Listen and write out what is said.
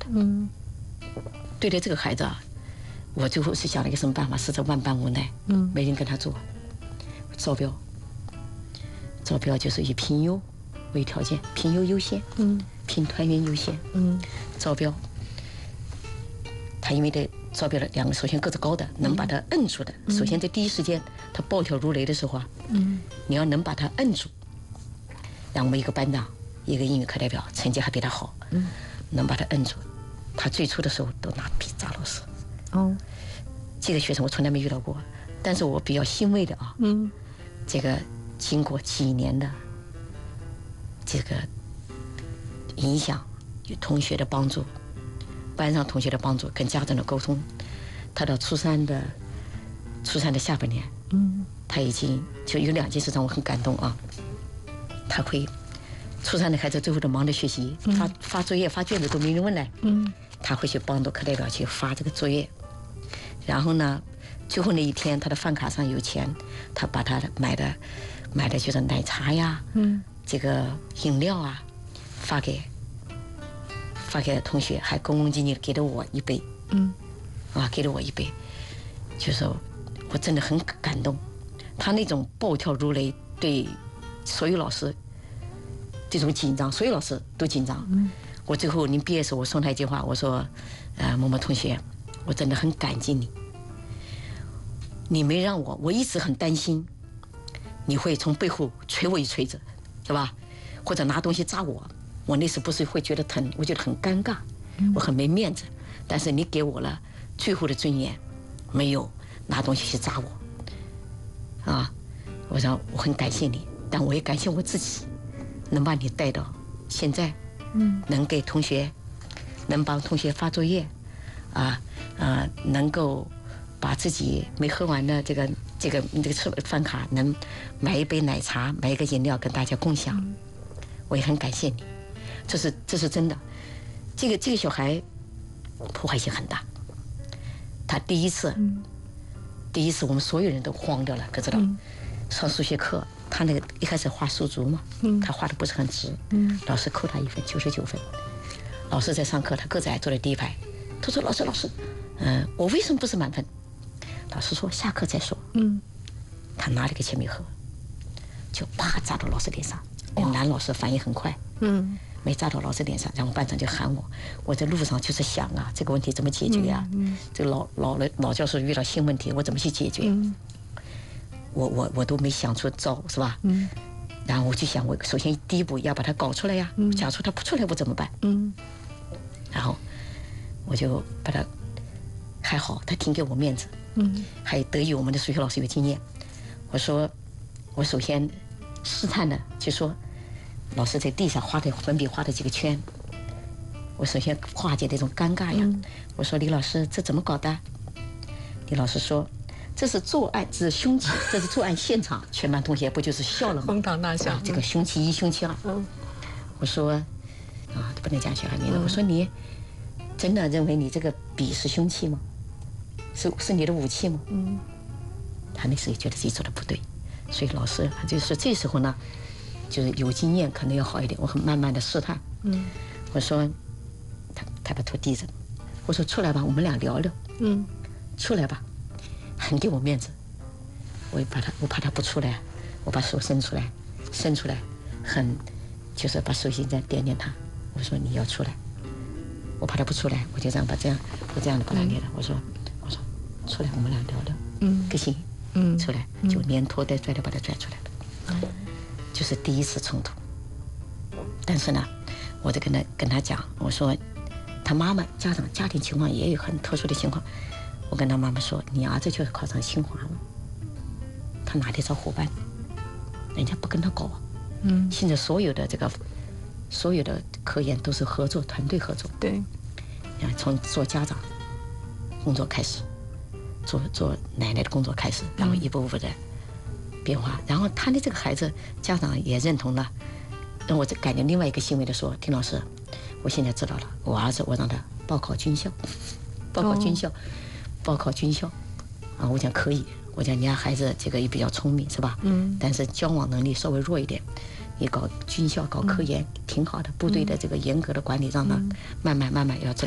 对待这个孩子啊，我最后是想了一个什么办法，实在万般无奈。没人跟他做，招标就是以评优为条件，评优优先，评团员优先，招标。他因为这招标了两个，首先个子高的，能把他摁住的。首先在第一时间他暴跳如雷的时候啊，你要能把他摁住。然后我们一个班长，一个英语课代表，成绩还比他好，能把他摁住。他最初的时候都拿笔扎老师。这个学生我从来没遇到过，但是我比较欣慰的啊，这个经过几年的这个影响与同学的帮助，班上同学的帮助，跟家长的沟通，他到初三的下半年，他已经就有2件事让我很感动啊。他会初三的孩子最后都忙着学习，发作业发卷子都没人问来，他会去帮助课代表去发这个作业。然后呢，最后那一天他的饭卡上有钱，他把他买的就是奶茶呀，这个饮料啊，发给同学，还恭恭敬敬给了我一杯，给了我一杯，就是我真的很感动。他那种暴跳如雷，对所有老师这种紧张，所有老师都紧张。我最后临毕业时候，我送他一句话，我说，某某同学，我真的很感激你，你没让我一直很担心你会从背后捶我一锤子，是吧？或者拿东西扎我，我那时不是会觉得疼，我觉得很尴尬，我很没面子。但是你给我了最后的尊严，没有拿东西去扎我，我说我很感谢你，但我也感谢我自己，能把你带到现在，能给同学，能帮同学发作业，能够把自己没喝完的这个吃饭卡能买一杯奶茶，买一个饮料跟大家共享，我也很感谢你，这是真的。这个小孩破坏性很大，他第一次我们所有人都慌掉了，可知道？上数学课，他那个一开始画数竹嘛，他画的不是很直，老师扣他1分，99分。老师在上课，他个子矮，坐在第一排，他说：“老师，我为什么不是满分？”老师说：“下课再说。”他拿了个铅笔盒，就啪砸到老师脸上。男老师反应很快，没砸到老师脸上，然后班长就喊我。我在路上就是想啊，这个问题怎么解决呀？这个老教授遇到新问题，我怎么去解决？我都没想出招，是吧？然后我就想，我首先第一步要把它搞出来呀。假如他不出来，我怎么办？然后我就把他，还好他挺给我面子，还得益我们的数学老师有经验。我说，我首先试探的就说，老师在地上画的粉笔画的几个圈，我首先化解这种尴尬呀。我说李老师，这怎么搞的？李老师说，这是作案，这是凶器，这是作案现场。全班同学不就是笑了吗？ 哄堂大笑。 这个凶器1、凶器2。我说，不能讲小孩名字。我说你真的认为你这个笔是凶器吗？是你的武器吗？他那时候觉得自己做的不对，所以老师就是这时候呢，就是有经验可能要好一点。我很慢慢的试探。我说，他把头低着，我说出来吧，我们俩聊聊。出来吧。很给我面子，我怕他不出来，我把手伸出来，就是把手心这样点点他。我说你要出来，我怕他不出来，我就这样的把他捏了。我说出来，我们俩聊聊，不行，出来就连拖带拽的把他拽出来了，就是第一次冲突。但是呢，我就跟他讲，我说他妈妈家庭情况也有很特殊的情况。我跟他妈妈说，你儿子就是考上清华了，他哪里找伙伴？人家不跟他搞。现在所有的科研都是合作，团队合作。 对。 从做家长工作开始，做奶奶的工作开始，然后一步步的变化。然后他的这个孩子，家长也认同了，让我感觉另外一个欣慰的说，丁老师，我现在知道了，我儿子我让他报考军校。我讲可以，我讲你家孩子这个也比较聪明，是吧？但是交往能力稍微弱一点，你搞军校搞科研挺好的，部队的这个严格的管理让他慢慢要